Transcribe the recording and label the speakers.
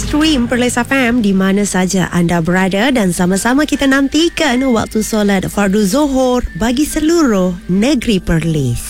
Speaker 1: stream Perlis FM di mana saja anda berada dan sama-sama kita nantikan waktu solat fardu Zuhur bagi seluruh negeri Perlis.